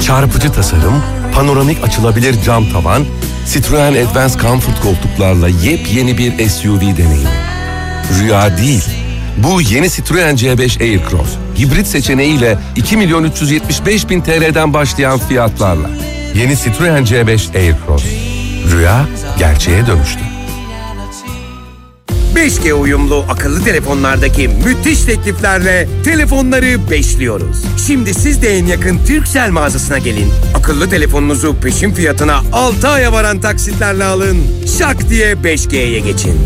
Çarpıcı tasarım, panoramik açılabilir cam tavan, Citroen Advance Comfort koltuklarla yepyeni bir SUV deneyimi. Rüya değil. Bu yeni Citroen C5 Aircross, hibrit seçeneğiyle 2.375.000 TL'den başlayan fiyatlarla. Yeni Citroen C5 Aircross. Rüya gerçeğe dönüştü. 5G uyumlu akıllı telefonlardaki müthiş tekliflerle telefonları beşliyoruz. Şimdi siz de en yakın Turkcell mağazasına gelin. Akıllı telefonunuzu peşin fiyatına 6 aya varan taksitlerle alın. Şak diye 5G'ye geçin.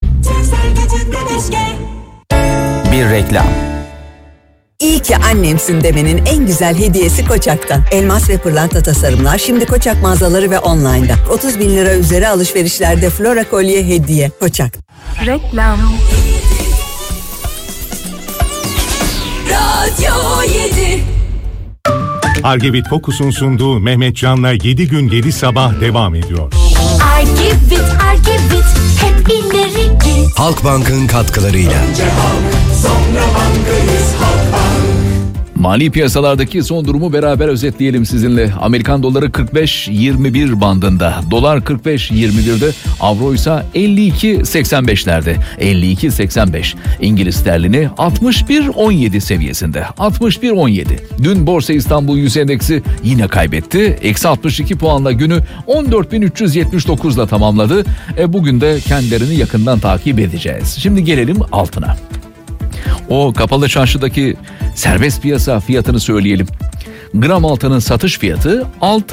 Bir reklam. İyi ki annemsin demenin en güzel hediyesi Koçak'tan. Elmas ve pırlanta tasarımlar şimdi Koçak mağazaları ve online'da. 30.000 lira üzeri alışverişlerde Flora kolye hediye. Koçak. Reklam. Radyo 7. Argevit Focus'un sunduğu Mehmetcan'la 7 gün 7 sabah devam ediyor. Argevit, hep ileri git. Halkbank'ın katkılarıyla. Önce halk, sonra bankayız Halkbank. Mali piyasalardaki son durumu beraber özetleyelim sizinle. Amerikan doları 45.21 bandında, dolar 45.21'de, avro ise 52.85'lerde. 52.85. İngiliz sterlini 61.17 seviyesinde. 61.17. Dün Borsa İstanbul Yüz Endeksi yine kaybetti. Eksi 62 puanla günü 14.379'la tamamladı. Bugün de kendilerini yakından takip edeceğiz. Şimdi gelelim altına. O kapalı çarşıdaki serbest piyasa fiyatını söyleyelim. Gram altının satış fiyatı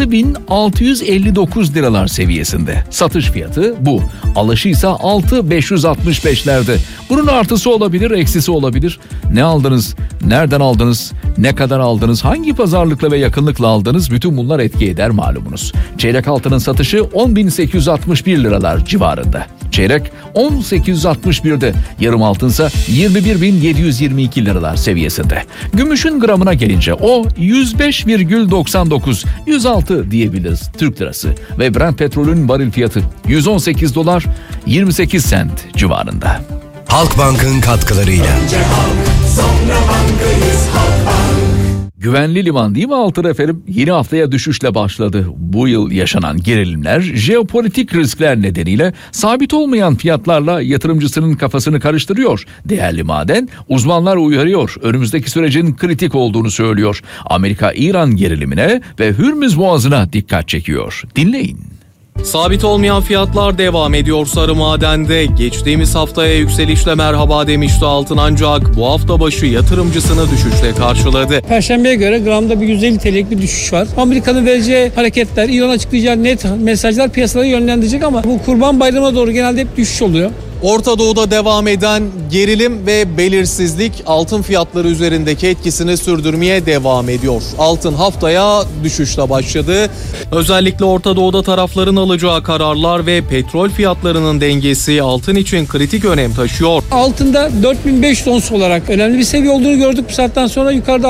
6.659 liralar seviyesinde. Satış fiyatı bu. Alışı ise 6.565'lerde. Bunun artısı olabilir, eksisi olabilir. Ne aldınız, nereden aldınız, ne kadar aldınız, hangi pazarlıkla ve yakınlıkla aldınız, bütün bunlar etki eder malumunuz. Çeyrek altının satışı 10.861 liralar civarında. Çeyrek 10.861'de, yarım altınsa 21.722 liralar seviyesinde. Gümüşün gramına gelince o 105,99, 106 diyebiliriz Türk lirası ve Brent petrolün varil fiyatı 118 dolar 28 sent civarında. Halkbank'ın katkılarıyla. Önce halk, sonra bankayız Halkbank. Güvenli liman değil mi altın efendim? Yeni haftaya düşüşle başladı. Bu yıl yaşanan gerilimler, jeopolitik riskler nedeniyle sabit olmayan fiyatlarla yatırımcısının kafasını karıştırıyor. Değerli maden, uzmanlar uyarıyor. Önümüzdeki sürecin kritik olduğunu söylüyor. Amerika-İran gerilimine ve Hürmüz Boğazı'na dikkat çekiyor. Dinleyin. Sabit olmayan fiyatlar devam ediyor sarı madende. Geçtiğimiz haftaya yükselişle merhaba demişti altın, ancak bu hafta başı yatırımcısını düşüşle karşıladı. Perşembeye göre gramda bir 150 TL'lik bir düşüş var. Amerika'nın vereceği hareketler, İran açıklayacağı net mesajlar piyasaları yönlendirecek ama bu Kurban Bayramı'na doğru genelde hep düşüş oluyor. Orta Doğu'da devam eden gerilim ve belirsizlik altın fiyatları üzerindeki etkisini sürdürmeye devam ediyor. Altın haftaya düşüşle başladı. Özellikle Orta Doğu'da tarafların alacağı kararlar ve petrol fiyatlarının dengesi altın için kritik önem taşıyor. Altında 4500 ons olarak önemli bir seviye olduğunu gördük. Bu saatten sonra yukarıda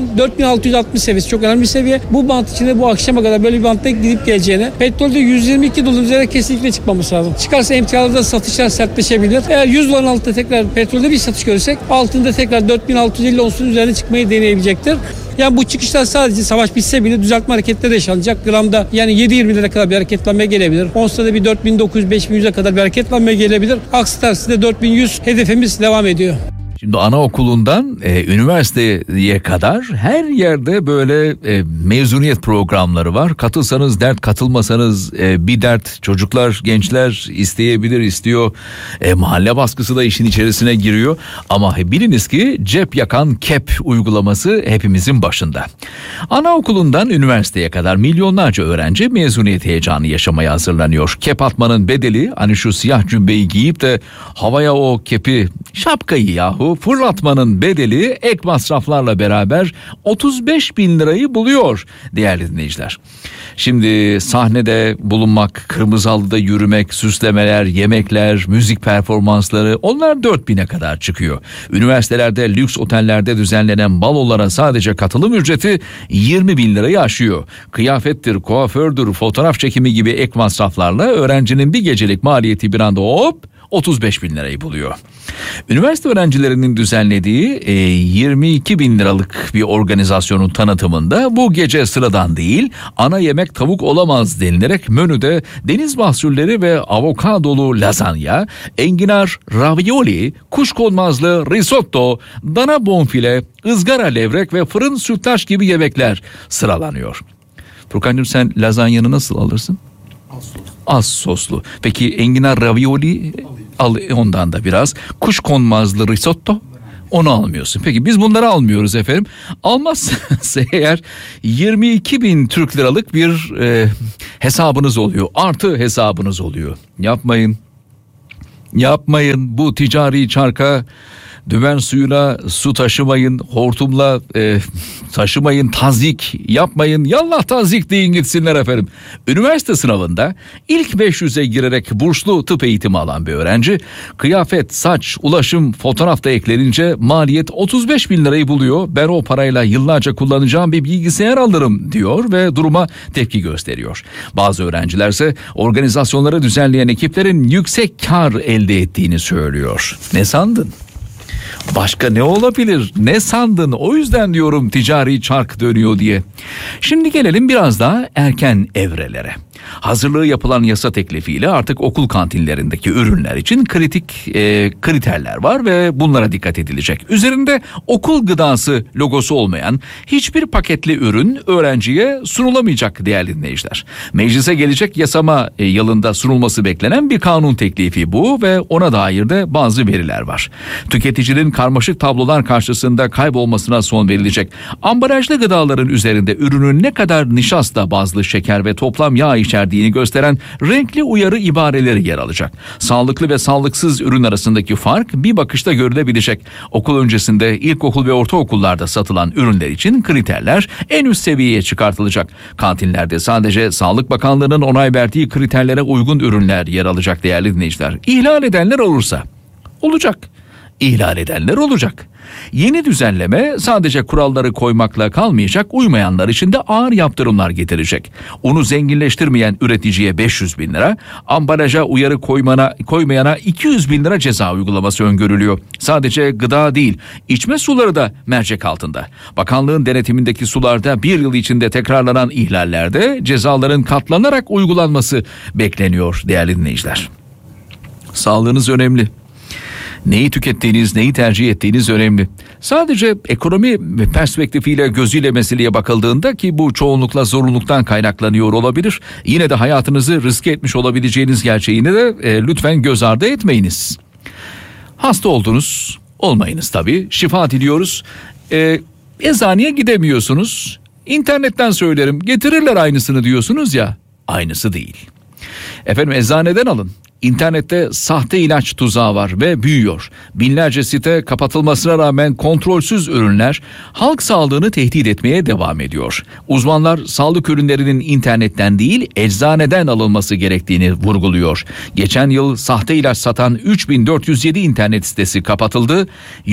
4660 seviyesi çok önemli bir seviye. Bu bant içinde bu akşama kadar böyle bir bantta gidip geleceğine, petrolde 122 dolar üzerine kesinlikle çıkmaması lazım. Çıkarsa emtialarda satışlar sertleşebilir. Eğer 100 doların altında tekrar petrolde bir satış görürsek altında tekrar 4650 onsun üzerine çıkmayı deneyebilecektir. Yani bu çıkışlar sadece savaş bitse bile düzeltme hareketleri yaşanacak. Gramda yani 7.20'lere kadar bir hareketlenme gelebilir. Ons'ta da bir 4900-5100'e kadar bir hareketlenme gelebilir. Aksi tersinde 4100 hedefimiz devam ediyor. Şimdi anaokulundan üniversiteye kadar her yerde böyle mezuniyet programları var. Katılsanız dert, katılmasanız bir dert. Çocuklar, gençler isteyebilir, istiyor. Mahalle baskısı da işin içerisine giriyor. Ama biliniz ki cep yakan KEP uygulaması hepimizin başında. Anaokulundan üniversiteye kadar milyonlarca öğrenci mezuniyet heyecanı yaşamaya hazırlanıyor. KEP atmanın bedeli, hani şu siyah cübbeyi giyip de havaya o kepi, şapkayı yahu fırlatmanın bedeli ek masraflarla beraber 35.000 lirayı buluyor değerli dinleyiciler. Şimdi sahnede bulunmak, kırmızı halıda yürümek, süslemeler, yemekler, müzik performansları, onlar 4.000'e kadar çıkıyor. Üniversitelerde, lüks otellerde düzenlenen balolara sadece katılım ücreti 20.000 lirayı aşıyor. Kıyafettir, kuafördür, fotoğraf çekimi gibi ek masraflarla öğrencinin bir gecelik maliyeti bir anda hop 35 bin lirayı buluyor. Üniversite öğrencilerinin düzenlediği 22 bin liralık bir organizasyonun tanıtımında bu gece sıradan değil, ana yemek tavuk olamaz denilerek menüde deniz mahsulleri ve avokadolu lazanya, enginar, ravioli, kuşkonmazlı risotto, dana bonfile, ızgara levrek ve fırın sütlaç gibi yemekler sıralanıyor. Furkan'cığım, sen lazanyanı nasıl alırsın? Az soslu. Peki enginar ravioli al, ondan da biraz. Kuşkonmazlı risotto, onu almıyorsun. Peki biz bunları almıyoruz efendim. Almazsanız eğer 22 bin Türk liralık bir hesabınız oluyor. Artı hesabınız oluyor. Yapmayın bu ticari çarka. Dümen suyuna su taşımayın, hortumla taşımayın, tazyik yapmayın, yallah tazyik deyin gitsinler efendim. Üniversite sınavında ilk 500'e girerek burslu tıp eğitimi alan bir öğrenci, kıyafet, saç, ulaşım, fotoğraf da eklenince maliyet 35 bin lirayı buluyor. Ben o parayla yıllarca kullanacağım bir bilgisayar alırım diyor ve duruma tepki gösteriyor. Bazı öğrencilerse organizasyonları düzenleyen ekiplerin yüksek kar elde ettiğini söylüyor. Ne sandın? Başka ne olabilir? Ne sandın? O yüzden diyorum ticari çark dönüyor diye. Şimdi gelelim biraz daha erken evrelere. Hazırlığı yapılan yasa teklifiyle artık okul kantinlerindeki ürünler için kritik kriterler var ve bunlara dikkat edilecek. Üzerinde okul gıdası logosu olmayan hiçbir paketli ürün öğrenciye sunulamayacak değerli dinleyiciler. Meclise gelecek yasama yılında sunulması beklenen bir kanun teklifi bu ve ona dair de bazı veriler var. Tüketicinin karmaşık tablolar karşısında kaybolmasına son verilecek. Ambalajlı gıdaların üzerinde ürünün ne kadar nişasta bazlı şeker ve toplam yağ içerdiğini gösteren renkli uyarı ibareleri yer alacak. Sağlıklı ve sağlıksız ürün arasındaki fark bir bakışta görülebilecek. Okul öncesinde ilkokul ve ortaokullarda satılan ürünler için kriterler en üst seviyeye çıkartılacak. Kantinlerde sadece Sağlık Bakanlığı'nın onay verdiği kriterlere uygun ürünler yer alacak değerli dinleyiciler. İhlal edenler olursa olacak. İhlal edenler olacak. Yeni düzenleme sadece kuralları koymakla kalmayacak, uymayanlar için de ağır yaptırımlar getirecek. Unu zenginleştirmeyen üreticiye 500 bin lira, ambalaja uyarı koymayana 200 bin lira ceza uygulaması öngörülüyor. Sadece gıda değil, içme suları da mercek altında. Bakanlığın denetimindeki sularda bir yıl içinde tekrarlanan ihlallerde cezaların katlanarak uygulanması bekleniyor değerli dinleyiciler. Sağlığınız önemli. Neyi tükettiğiniz, neyi tercih ettiğiniz önemli. Sadece ekonomi perspektifiyle, gözüyle meseleye bakıldığında, ki bu çoğunlukla zorunluluktan kaynaklanıyor olabilir, yine de hayatınızı riske etmiş olabileceğiniz gerçeğini de lütfen göz ardı etmeyiniz. Hasta oldunuz, olmayınız tabii, şifa diliyoruz. Eczaneye gidemiyorsunuz, İnternetten söylerim, getirirler aynısını diyorsunuz ya, aynısı değil. Efendim, eczaneden alın. İnternette sahte ilaç tuzağı var ve büyüyor. Binlerce site kapatılmasına rağmen kontrolsüz ürünler halk sağlığını tehdit etmeye devam ediyor. Uzmanlar sağlık ürünlerinin internetten değil eczaneden alınması gerektiğini vurguluyor. Geçen yıl sahte ilaç satan 3407 internet sitesi kapatıldı.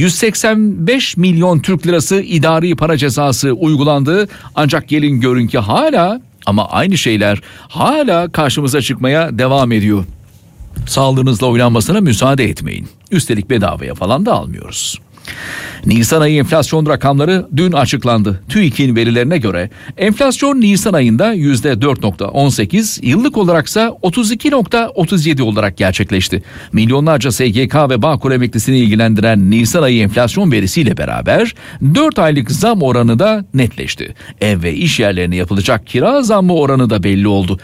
185 milyon Türk lirası idari para cezası uygulandı. Ancak gelin görün ki hala, ama aynı şeyler hala karşımıza çıkmaya devam ediyor. Sağlığınızla oynanmasına müsaade etmeyin. Üstelik bedavaya falan da almıyoruz. Nisan ayı enflasyon rakamları dün açıklandı. TÜİK'in verilerine göre enflasyon Nisan ayında %4.18, yıllık olaraksa 32.37 olarak gerçekleşti. Milyonlarca SGK ve Bağkur emeklisini ilgilendiren Nisan ayı enflasyon verisiyle beraber 4 aylık zam oranı da netleşti. Ev ve iş yerlerine yapılacak kira zammı oranı da belli oldu.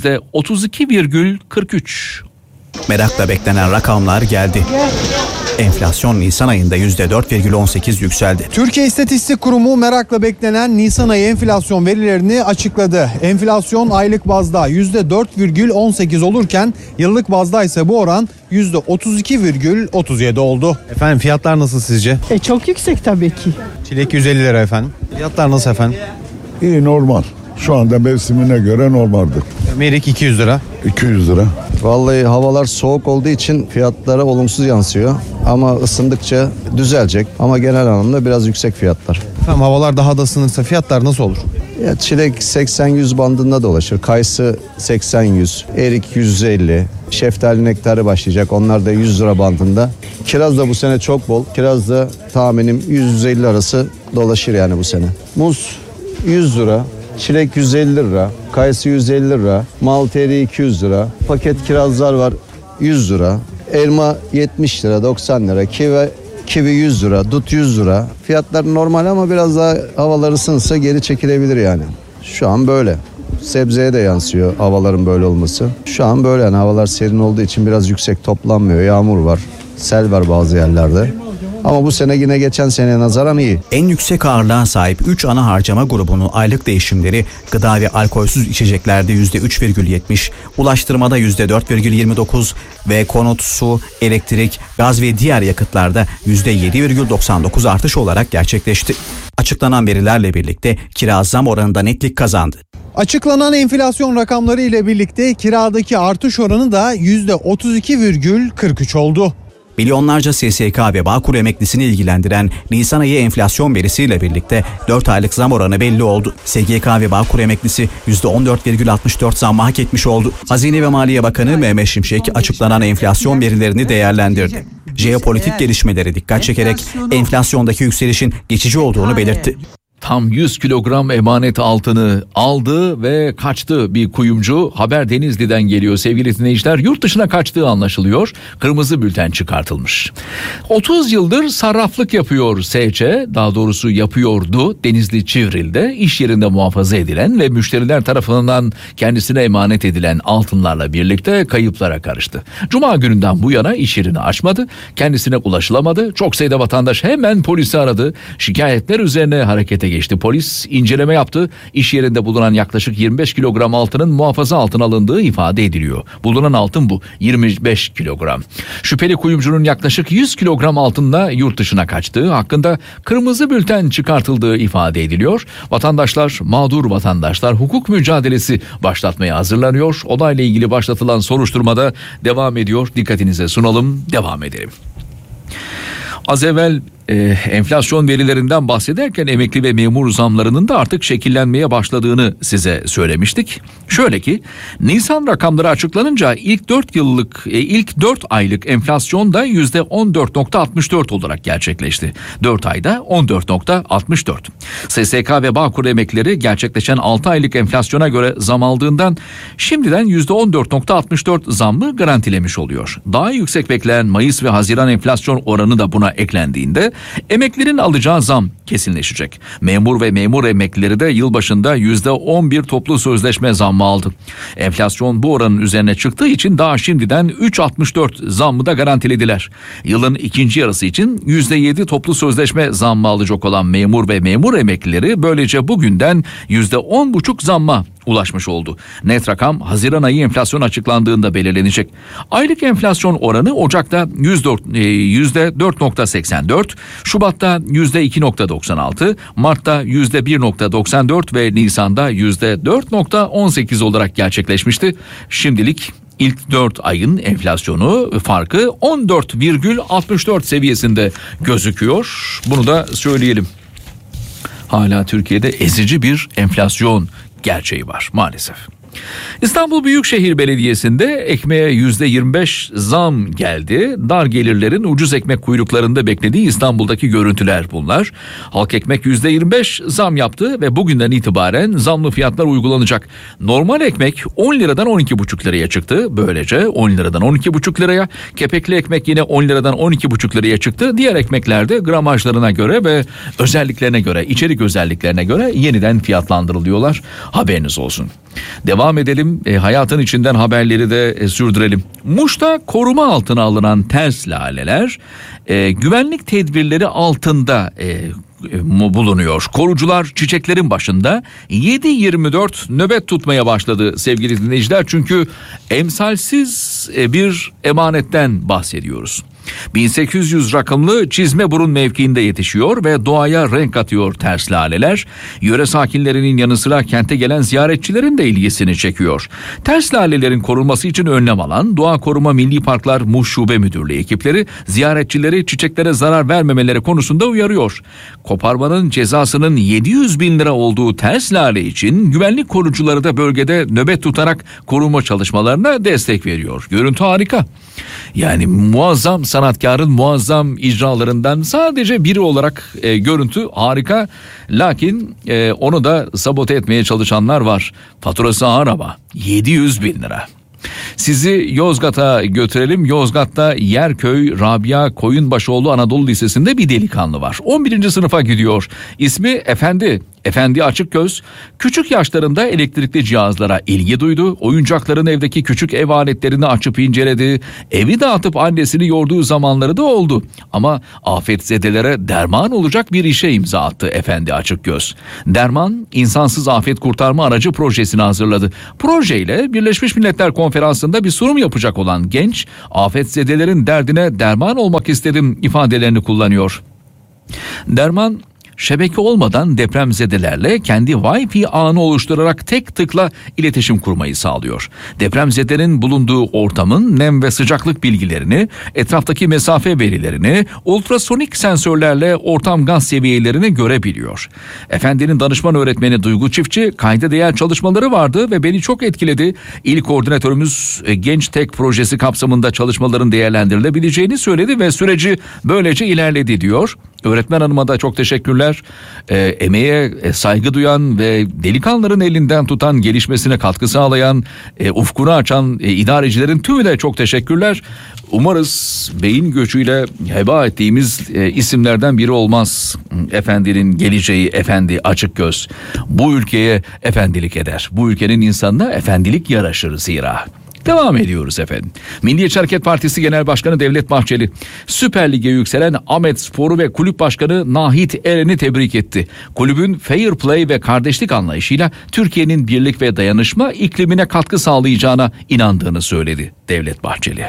%32,43. Merakla beklenen rakamlar geldi. Enflasyon Nisan ayında %4,18 yükseldi. Türkiye İstatistik Kurumu merakla beklenen Nisan ayı enflasyon verilerini açıkladı. Enflasyon aylık bazda %4,18 olurken yıllık bazda ise bu oran %32,37 oldu. Efendim, fiyatlar nasıl sizce? Çok yüksek tabii ki. Çilek 150 lira efendim. Fiyatlar nasıl efendim? İyi, normal. Şu anda mevsimine göre normaldir. Merik 200 lira. 200 lira. Vallahi havalar soğuk olduğu için fiyatlara olumsuz yansıyor. Ama ısındıkça düzelecek. Ama genel anlamda biraz yüksek fiyatlar. Tamam, havalar daha da ısınırsa fiyatlar nasıl olur? Ya çilek 80-100 bandında dolaşır. Kayısı 80-100, erik 150, şeftali nektarı başlayacak. Onlar da 100 lira bandında. Kiraz da bu sene çok bol. Kiraz da tahminim 100-150 arası dolaşır yani bu sene. Muz 100 lira, çilek 150 lira, kayısı 150 lira, malta eriği 200 lira, paket kirazlar var 100 lira, elma 70 lira, 90 lira, kivi 100 lira, dut 100 lira. Fiyatlar normal ama biraz daha havalar ısınsa geri çekilebilir yani. Şu an böyle. Sebzeye de yansıyor havaların böyle olması. Şu an böyle yani havalar serin olduğu için biraz yüksek toplanmıyor. Yağmur var, sel var bazı yerlerde. Ama bu sene yine geçen seneye nazaran iyi. En yüksek ağırlığa sahip 3 ana harcama grubunun aylık değişimleri gıda ve alkolsüz içeceklerde %3,70, ulaştırmada %4,29 ve konut, su, elektrik, gaz ve diğer yakıtlarda %7,99 artış olarak gerçekleşti. Açıklanan verilerle birlikte kira zam oranında netlik kazandı. Açıklanan enflasyon rakamları ile birlikte kiradaki artış oranı da %32,43 oldu. Milyonlarca SSK ve Bağkur emeklisini ilgilendiren Nisan ayı enflasyon verisiyle birlikte 4 aylık zam oranı belli oldu. SGK ve Bağkur emeklisi %14,64 zammı hak etmiş oldu. Hazine ve Maliye Bakanı Mehmet Şimşek açıklanan enflasyon verilerini değerlendirdi. Jeopolitik gelişmeleri dikkat çekerek enflasyondaki yükselişin geçici olduğunu belirtti. Tam 100 kilogram emanet altını aldı ve kaçtı bir kuyumcu. Haber Denizli'den geliyor sevgili dinleyiciler. Yurt dışına kaçtığı anlaşılıyor. Kırmızı bülten çıkartılmış. 30 yıldır sarraflık yapıyor S.Ç. Daha doğrusu yapıyordu. Denizli Çivril'de iş yerinde muhafaza edilen ve müşteriler tarafından kendisine emanet edilen altınlarla birlikte kayıplara karıştı. Cuma gününden bu yana iş yerini açmadı. Kendisine ulaşılamadı. Çok sayıda vatandaş hemen polisi aradı. Şikayetler üzerine harekete geçti. Polis inceleme yaptı. İş yerinde bulunan yaklaşık 25 kilogram altının muhafaza altına alındığı ifade ediliyor. Bulunan altın bu. 25 kilogram. Şüpheli kuyumcunun yaklaşık 100 kilogram altınla yurt dışına kaçtığı hakkında kırmızı bülten çıkartıldığı ifade ediliyor. Vatandaşlar, mağdur vatandaşlar hukuk mücadelesi başlatmaya hazırlanıyor. Olayla ilgili başlatılan soruşturmada devam ediyor. Dikkatinize sunalım. Devam edelim. Az evvel enflasyon verilerinden bahsederken emekli ve memur zamlarının da artık şekillenmeye başladığını size söylemiştik. Şöyle ki Nisan rakamları açıklanınca ilk 4 aylık enflasyon da %14,64 olarak gerçekleşti. 4 ayda 14,64. SSK ve Bağkur emeklileri gerçekleşen 6 aylık enflasyona göre zam aldığından şimdiden %14,64 zammı garantilemiş oluyor. Daha yüksek beklenen Mayıs ve Haziran enflasyon oranı da buna eklendiğinde emeklilerin alacağı zam kesinleşecek. Memur ve memur emeklileri de yılbaşında %11 toplu sözleşme zammı aldı. Enflasyon bu oranın üzerine çıktığı için daha şimdiden 3,64 zammı da garantilediler. Yılın ikinci yarısı için %7 toplu sözleşme zammı alacak olan memur ve memur emeklileri böylece bugünden %10,5 zamma ulaşmış oldu. Net rakam Haziran ayı enflasyon açıklandığında belirlenecek. Aylık enflasyon oranı Ocak'ta %4,84, Şubat'ta %2,96, Mart'ta %1,94 ve Nisan'da %4,18 olarak gerçekleşmişti. Şimdilik İlk 4 ayın enflasyonu farkı 14,64 seviyesinde gözüküyor. Bunu da söyleyelim. Hala Türkiye'de ezici bir enflasyon gerçeği var maalesef. İstanbul Büyükşehir Belediyesi'nde ekmeğe %25 zam geldi. Dar gelirlerin ucuz ekmek kuyruklarında beklediği İstanbul'daki görüntüler bunlar. Halk ekmek %25 zam yaptı ve bugünden itibaren zamlı fiyatlar uygulanacak. Normal ekmek 10 liradan 12,5 liraya çıktı. Böylece 10 liradan 12,5 liraya. Kepekli ekmek yine 10 liradan 12,5 liraya çıktı. Diğer ekmeklerde gramajlarına göre ve özelliklerine göre, içerik özelliklerine göre yeniden fiyatlandırılıyorlar. Haberiniz olsun. Devam edelim. Hayatın içinden haberleri de sürdürelim. Muş'ta koruma altına alınan ters laleler güvenlik tedbirleri altında bulunuyor. Korucular çiçeklerin başında 7/24 nöbet tutmaya başladı sevgili dinleyiciler. Çünkü emsalsiz bir emanetten bahsediyoruz. 1800 rakımlı Çizmeburun mevkiinde yetişiyor ve doğaya renk katıyor ters laleler. Yöre sakinlerinin yanı sıra kente gelen ziyaretçilerin de ilgisini çekiyor. Ters lalelerin korunması için önlem alan Doğa Koruma Milli Parklar Muş Şube Müdürlüğü ekipleri ziyaretçileri çiçeklere zarar vermemeleri konusunda uyarıyor. Koparmanın cezasının 700 bin lira olduğu ters lale için güvenlik korucuları da bölgede nöbet tutarak koruma çalışmalarına destek veriyor. Görüntü harika. Yani muazzam sanatkarın muazzam icralarından sadece biri olarak görüntü harika. Lakin onu da sabote etmeye çalışanlar var. Faturası ağır ama 700 bin lira. Sizi Yozgat'a götürelim. Yozgat'ta Yerköy Rabia Koyunbaşıoğlu Anadolu Lisesi'nde bir delikanlı var. 11. sınıfa gidiyor. İsmi Efendi Açıkgöz. Küçük yaşlarında elektrikli cihazlara ilgi duydu. Oyuncakların evdeki küçük ev aletlerini açıp inceledi. Evi dağıtıp annesini yorduğu zamanları da oldu. Ama afetzedelere derman olacak bir işe imza attı Efendi Açıkgöz. Derman, insansız afet kurtarma aracı projesini hazırladı. Projeyle Birleşmiş Milletler Konferansı'nda bir sunum yapacak olan genç, afetzedelerin derdine derman olmak istedim ifadelerini kullanıyor. Derman, şebeke olmadan depremzedelerle kendi Wi-Fi ağını oluşturarak tek tıkla iletişim kurmayı sağlıyor. Depremzedenin bulunduğu ortamın nem ve sıcaklık bilgilerini, etraftaki mesafe verilerini, ultrasonik sensörlerle ortam gaz seviyelerini görebiliyor. Efendinin danışman öğretmeni Duygu Çiftçi, kayda değer çalışmaları vardı ve beni çok etkiledi. İl koordinatörümüz Genç Tek projesi kapsamında çalışmaların değerlendirilebileceğini söyledi ve süreci böylece ilerledi diyor. Öğretmen hanıma da çok teşekkürler. Emeğe saygı duyan ve delikanlıların elinden tutan, gelişmesine katkı sağlayan, ufkunu açan idarecilerin tümü de çok teşekkürler. Umarız beyin göçüyle heba ettiğimiz isimlerden biri olmaz. Efendinin geleceği Efendi Açıkgöz. Bu ülkeye efendilik eder. Bu ülkenin insanına efendilik yaraşır zira. Devam ediyoruz efendim. Milliyetçi Hareket Partisi Genel Başkanı Devlet Bahçeli, Süper Lig'e yükselen Ahmetspor'u ve kulüp başkanı Nahit Eren'i tebrik etti. Kulübün fair play ve kardeşlik anlayışıyla Türkiye'nin birlik ve dayanışma iklimine katkı sağlayacağına inandığını söyledi Devlet Bahçeli.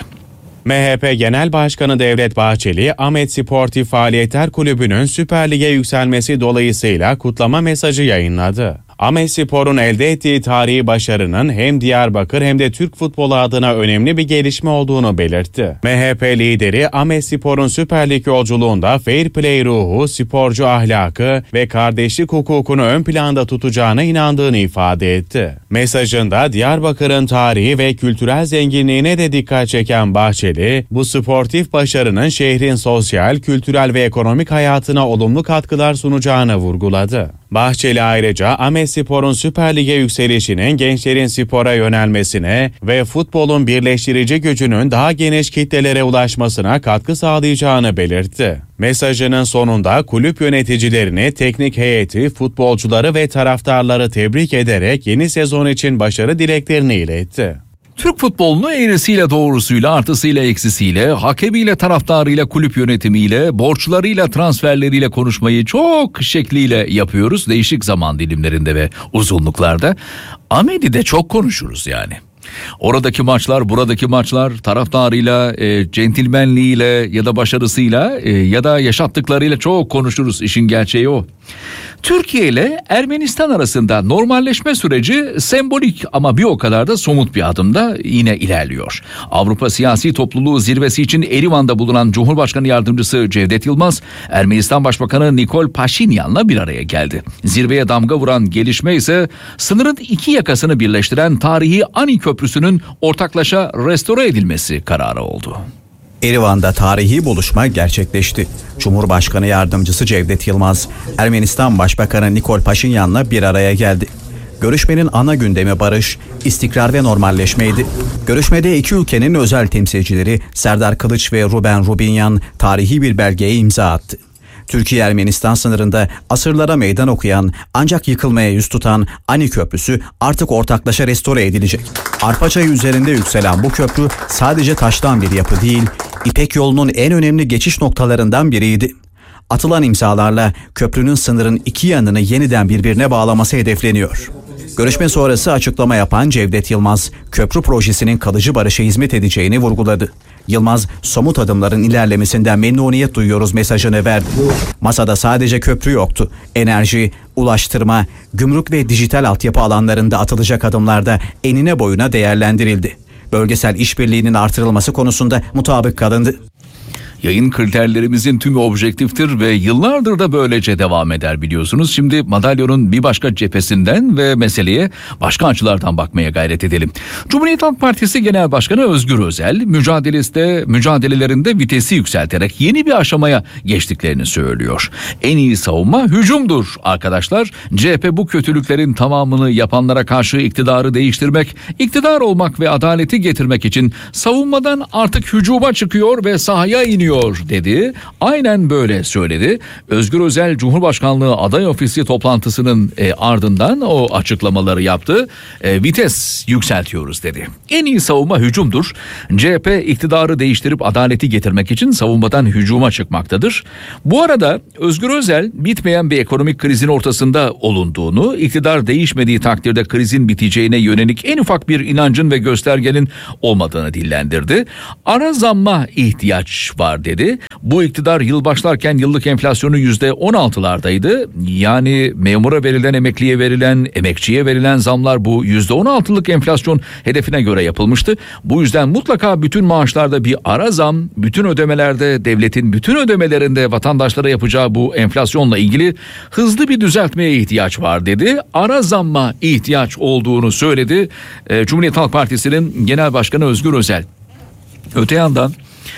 MHP Genel Başkanı Devlet Bahçeli, Ahmet Sportif Faaliyetler Kulübü'nün Süper Lig'e yükselmesi dolayısıyla kutlama mesajı yayınladı. Ahmet Spor'un elde ettiği tarihi başarının hem Diyarbakır hem de Türk futbolu adına önemli bir gelişme olduğunu belirtti. MHP lideri Ahmet Spor'un Süper Lig yolculuğunda fair play ruhu, sporcu ahlakı ve kardeşlik hukukunu ön planda tutacağına inandığını ifade etti. Mesajında Diyarbakır'ın tarihi ve kültürel zenginliğine de dikkat çeken Bahçeli, bu sportif başarının şehrin sosyal, kültürel ve ekonomik hayatına olumlu katkılar sunacağını vurguladı. Bahçeli ayrıca Ahmet Spor'un Süper Lig'e yükselişinin gençlerin spora yönelmesine ve futbolun birleştirici gücünün daha geniş kitlelere ulaşmasına katkı sağlayacağını belirtti. Mesajının sonunda kulüp yöneticilerini, teknik heyeti, futbolcuları ve taraftarları tebrik ederek yeni sezon için başarı dileklerini iletti. Türk futbolunu eğrisiyle doğrusuyla, artısıyla eksisiyle, hakemiyle, taraftarıyla, kulüp yönetimiyle, borçlarıyla, transferleriyle konuşmayı çok şekliyle yapıyoruz. Değişik zaman dilimlerinde ve uzunluklarda. Ameli'de çok konuşuruz yani. Oradaki maçlar, buradaki maçlar, taraftarıyla, centilmenliğiyle ya da başarısıyla ya da yaşattıklarıyla çok konuşuruz. İşin gerçeği o. Türkiye ile Ermenistan arasında normalleşme süreci sembolik ama bir o kadar da somut bir adımda yine ilerliyor. Avrupa Siyasi Topluluğu zirvesi için Erivan'da bulunan Cumhurbaşkanı Yardımcısı Cevdet Yılmaz, Ermenistan Başbakanı Nikol Paşinyan'la bir araya geldi. Zirveye damga vuran gelişme ise sınırın iki yakasını birleştiren tarihi Ani Köprüsü'nün ortaklaşa restore edilmesi kararı oldu. Erivan'da tarihi buluşma gerçekleşti. Cumhurbaşkanı Yardımcısı Cevdet Yılmaz, Ermenistan Başbakanı Nikol Paşinyan'la bir araya geldi. Görüşmenin ana gündemi barış, istikrar ve normalleşmeydi. Görüşmede iki ülkenin özel temsilcileri Serdar Kılıç ve Ruben Rubinyan tarihi bir belgeye imza attı. Türkiye-Ermenistan sınırında asırlara meydan okuyan ancak yıkılmaya yüz tutan Ani Köprüsü artık ortaklaşa restore edilecek. Arpaçayı üzerinde yükselen bu köprü sadece taştan bir yapı değil, İpek yolunun en önemli geçiş noktalarından biriydi. Atılan imzalarla köprünün sınırın iki yanını yeniden birbirine bağlaması hedefleniyor. Görüşme sonrası açıklama yapan Cevdet Yılmaz, köprü projesinin kalıcı barışa hizmet edeceğini vurguladı. Yılmaz, somut adımların ilerlemesinden memnuniyet duyuyoruz mesajını verdi. Masada sadece köprü yoktu. Enerji, ulaştırma, gümrük ve dijital altyapı alanlarında atılacak adımlar da enine boyuna değerlendirildi. Bölgesel işbirliğinin artırılması konusunda mutabık kalındı. Yayın kriterlerimizin tümü objektiftir ve yıllardır da böylece devam eder biliyorsunuz. Şimdi madalyonun bir başka cephesinden ve meseleye başka açılardan bakmaya gayret edelim. Cumhuriyet Halk Partisi Genel Başkanı Özgür Özel mücadelelerinde vitesi yükselterek yeni bir aşamaya geçtiklerini söylüyor. En iyi savunma hücumdur arkadaşlar. CHP bu kötülüklerin tamamını yapanlara karşı iktidarı değiştirmek, iktidar olmak ve adaleti getirmek için savunmadan artık hücuma çıkıyor ve sahaya iniyor dedi. Aynen böyle söyledi. Özgür Özel Cumhurbaşkanlığı aday ofisi toplantısının ardından o açıklamaları yaptı. Vites yükseltiyoruz dedi. En iyi savunma hücumdur. CHP iktidarı değiştirip adaleti getirmek için savunmadan hücuma çıkmaktadır. Bu arada Özgür Özel bitmeyen bir ekonomik krizin ortasında olunduğunu, iktidar değişmediği takdirde krizin biteceğine yönelik en ufak bir inancın ve göstergenin olmadığını dillendirdi. Ara zamma ihtiyaç var dedi. Bu iktidar yıl başlarken yıllık enflasyonu %16'lardaydı. Yani memura verilen, emekliye verilen, emekçiye verilen zamlar bu %16'lık enflasyon hedefine göre yapılmıştı. Bu yüzden mutlaka bütün maaşlarda bir ara zam, bütün ödemelerde, devletin bütün ödemelerinde vatandaşlara yapacağı bu enflasyonla ilgili hızlı bir düzeltmeye ihtiyaç var dedi. Ara zamma ihtiyaç olduğunu söyledi. Cumhuriyet Halk Partisi'nin Genel Başkanı Özgür Özel. Öte yandan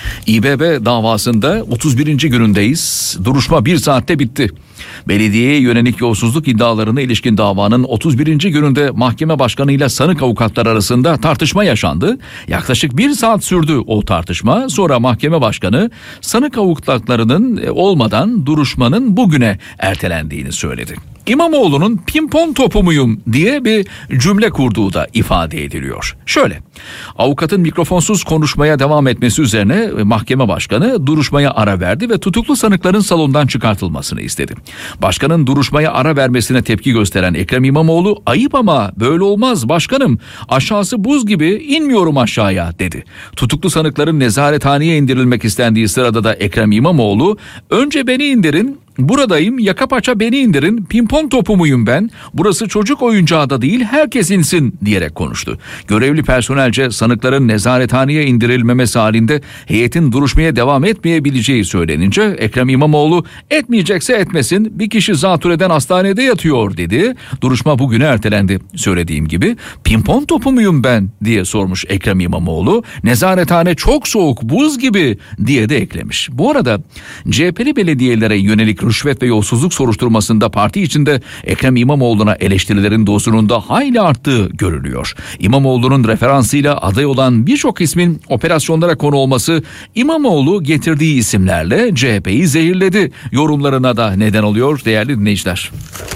İBB davasında 31. günündeyiz. Duruşma 1 saatte bitti. Belediyeye yönelik yolsuzluk iddialarına ilişkin davanın 31. gününde mahkeme başkanıyla sanık avukatlar arasında tartışma yaşandı. Yaklaşık 1 saat sürdü o tartışma. Sonra mahkeme başkanı sanık avukatlarının olmadan duruşmanın bugüne ertelendiğini söyledi. İmamoğlu'nun pimpon topu muyum diye bir cümle kurduğu da ifade ediliyor. Şöyle, avukatın mikrofonsuz konuşmaya devam etmesi üzerine mahkeme başkanı duruşmaya ara verdi ve tutuklu sanıkların salondan çıkartılmasını istedi. Başkanın duruşmaya ara vermesine tepki gösteren Ekrem İmamoğlu, ayıp ama böyle olmaz başkanım, aşağısı buz gibi, inmiyorum aşağıya dedi. Tutuklu sanıkların nezarethaneye indirilmek istendiği sırada da Ekrem İmamoğlu, önce beni indirin, buradayım, yaka paça beni indirin, pimpon topu muyum ben, burası çocuk oyuncağı da değil, herkes insin diyerek konuştu. Görevli personelce sanıkların nezarethaneye indirilmemesi halinde heyetin duruşmaya devam etmeyebileceği söylenince Ekrem İmamoğlu, etmeyecekse etmesin, bir kişi zatürreden hastanede yatıyor dedi. Duruşma bugüne ertelendi. Söylediğim gibi pimpon topu muyum ben diye sormuş Ekrem İmamoğlu, nezarethane çok soğuk, buz gibi diye de eklemiş. Bu arada CHP'li belediyelere yönelik rüşvet ve yolsuzluk soruşturmasında parti içinde Ekrem İmamoğlu'na eleştirilerin dozunun da hayli arttığı görülüyor. İmamoğlu'nun referansıyla aday olan birçok ismin operasyonlara konu olması İmamoğlu getirdiği isimlerle CHP'yi zehirledi yorumlarına da neden oluyor değerli dinleyiciler.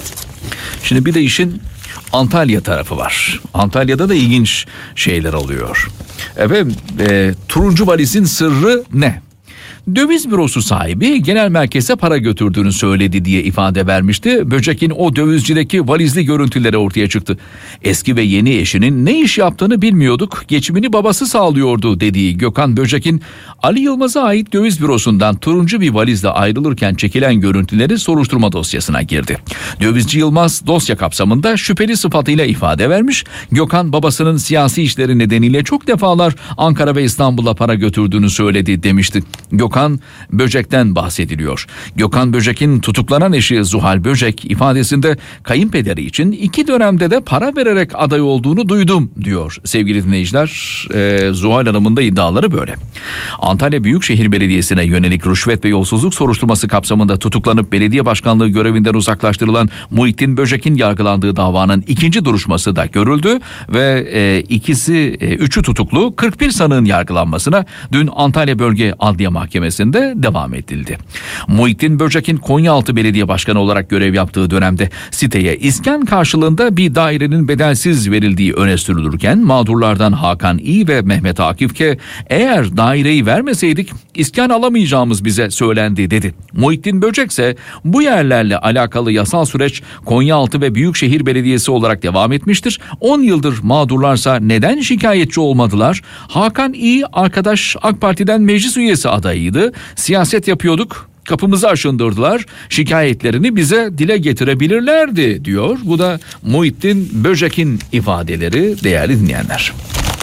Şimdi bir de işin Antalya tarafı var. Antalya'da da ilginç şeyler oluyor. Efendim, turuncu valizin sırrı ne? Döviz bürosu sahibi genel merkeze para götürdüğünü söyledi diye ifade vermişti. Böcek'in o dövizcideki valizli görüntüleri ortaya çıktı. Eski ve yeni eşinin ne iş yaptığını bilmiyorduk, geçimini babası sağlıyordu dediği Gökhan Böcek'in Ali Yılmaz'a ait döviz bürosundan turuncu bir valizle ayrılırken çekilen görüntüleri soruşturma dosyasına girdi. Dövizci Yılmaz dosya kapsamında şüpheli sıfatıyla ifade vermiş. Gökhan babasının siyasi işleri nedeniyle çok defalar Ankara ve İstanbul'a para götürdüğünü söyledi demişti. Gökhan Böcek'ten bahsediliyor. Gökhan Böcek'in tutuklanan eşi Zuhal Böcek ifadesinde kayınpederi için 2 dönemde de para vererek aday olduğunu duydum diyor sevgili dinleyiciler. Zuhal Hanım'ın da iddiaları böyle. Antalya Büyükşehir Belediyesi'ne yönelik rüşvet ve yolsuzluk soruşturması kapsamında tutuklanıp belediye başkanlığı görevinden uzaklaştırılan Muhittin Böcek'in yargılandığı davanın 2. duruşması da görüldü ve üçü tutuklu 41 sanığın yargılanmasına dün Antalya Bölge Adliye Mahkemesi Mahkemesi'nde devam edildi. Muhittin Böcek'in Konyaaltı Belediye Başkanı olarak görev yaptığı dönemde siteye iskan karşılığında bir dairenin bedelsiz verildiği öne sürülürken mağdurlardan Hakan İ ve Mehmet Akif'e eğer daireyi vermeseydik iskan alamayacağımız bize söylendi dedi. Muhittin Böcek ise bu yerlerle alakalı yasal süreç Konyaaltı ve Büyükşehir Belediyesi olarak devam etmiştir. 10 yıldır mağdurlarsa neden şikayetçi olmadılar? Hakan İ arkadaş AK Parti'den meclis üyesi adayıydı. Siyaset yapıyorduk. Kapımızı aşındırdılar. Şikayetlerini bize dile getirebilirlerdi diyor. Bu da Muhittin Böcek'in ifadeleri değerli dinleyenler.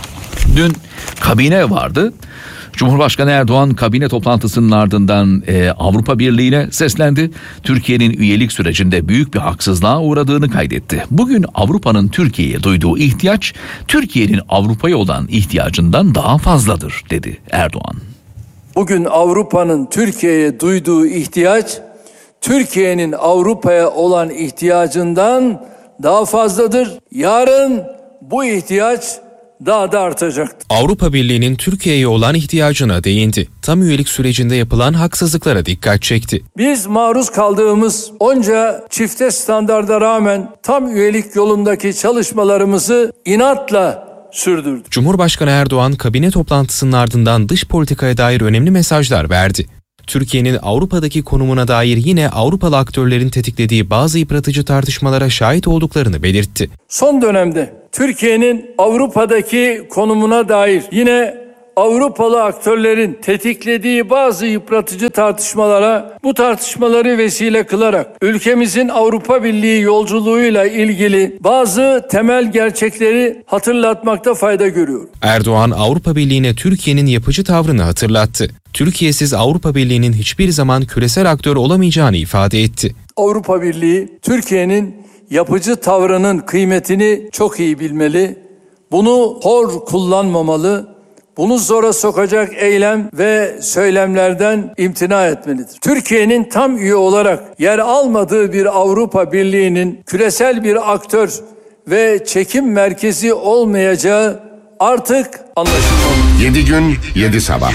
Dün kabine vardı. Cumhurbaşkanı Erdoğan kabine toplantısının ardından Avrupa Birliği'ne seslendi. Türkiye'nin üyelik sürecinde büyük bir haksızlığa uğradığını kaydetti. Bugün Avrupa'nın Türkiye'ye duyduğu ihtiyaç Türkiye'nin Avrupa'ya olan ihtiyacından daha fazladır dedi Erdoğan. Bugün Avrupa'nın Türkiye'ye duyduğu ihtiyaç Türkiye'nin Avrupa'ya olan ihtiyacından daha fazladır. Yarın bu ihtiyaç daha da artacaktır. Avrupa Birliği'nin Türkiye'ye olan ihtiyacına değindi. Tam üyelik sürecinde yapılan haksızlıklara dikkat çekti. Biz maruz kaldığımız onca çifte standarda rağmen tam üyelik yolundaki çalışmalarımızı inatla sürdürdük. Cumhurbaşkanı Erdoğan kabine toplantısının ardından dış politikaya dair önemli mesajlar verdi. Türkiye'nin Avrupa'daki konumuna dair yine Avrupalı aktörlerin tetiklediği bazı yıpratıcı tartışmalara şahit olduklarını belirtti. Son dönemde Türkiye'nin Avrupa'daki konumuna dair yine Avrupalı aktörlerin tetiklediği bazı yıpratıcı tartışmalara, bu tartışmaları vesile kılarak ülkemizin Avrupa Birliği yolculuğuyla ilgili bazı temel gerçekleri hatırlatmakta fayda görüyor. Erdoğan Avrupa Birliği'ne Türkiye'nin yapıcı tavrını hatırlattı. Türkiye'siz Avrupa Birliği'nin hiçbir zaman küresel aktör olamayacağını ifade etti. Avrupa Birliği Türkiye'nin yapıcı tavrının kıymetini çok iyi bilmeli. Bunu hor kullanmamalı. Bunu zora sokacak eylem ve söylemlerden imtina etmelidir. Türkiye'nin tam üye olarak yer almadığı bir Avrupa Birliği'nin küresel bir aktör ve çekim merkezi olmayacağı artık anlaşılmalı. 7 gün 7 sabah.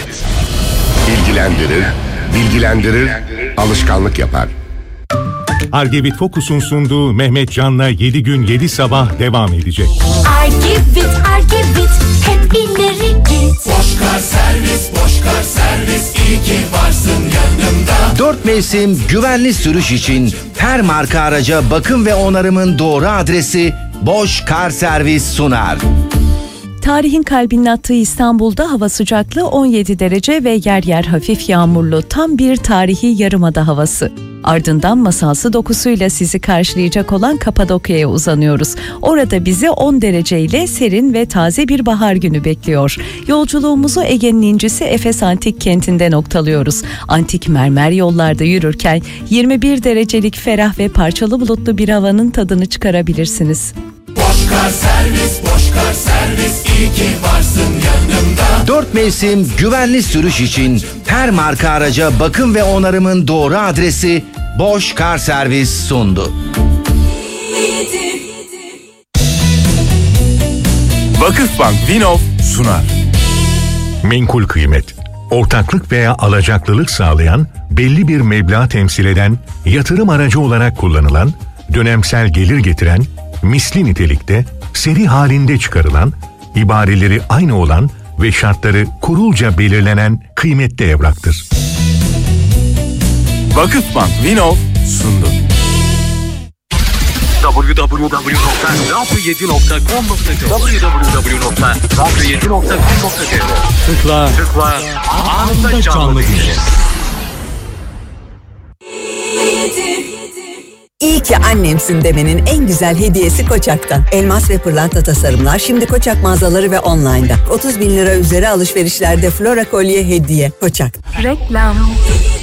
Bilgilendirir, alışkanlık yapar. Argevit Focus'un sunduğu Mehmet Can'la 7 gün 7 sabah devam edecek. Argevit, hep ileri git. Boşkar servis, iyi ki varsın yanımda. 4 mevsim güvenli sürüş için her marka araca bakım ve onarımın doğru adresi Bosch Car Servis sunar. Tarihin kalbinin attığı İstanbul'da hava sıcaklığı 17 derece ve yer yer hafif yağmurlu, tam bir tarihi yarımada havası. Ardından masalsı dokusuyla sizi karşılayacak olan Kapadokya'ya uzanıyoruz. Orada bizi 10 dereceyle serin ve taze bir bahar günü bekliyor. Yolculuğumuzu Ege'nin incisi Efes Antik Kenti'nde noktalıyoruz. Antik mermer yollarda yürürken 21 derecelik ferah ve parçalı bulutlu bir havanın tadını çıkarabilirsiniz. Boşkar servis, iyi ki varsın yanımda. 4 mevsim güvenli sürüş için her marka araca bakım ve onarımın doğru adresi Bosch Car Servis sundu. Vakıfbank Vinov sunar. Menkul kıymet, ortaklık veya alacaklılık sağlayan, belli bir meblağ temsil eden, yatırım aracı olarak kullanılan, dönemsel gelir getiren, misli nitelikte, seri halinde çıkarılan, ibareleri aynı olan ve şartları kurulca belirlenen kıymetli evraktır. Vakıfbank Vinov sundu. www.radyo7.com.tr Tıkla. Anında canlı dinle. İyi ki annemsin demenin en güzel hediyesi Koçak'tan. Elmas ve pırlanta tasarımlar şimdi Koçak mağazaları ve online'da. 30.000 lira üzeri alışverişlerde Flora kolye hediye. Koçak. Reklam.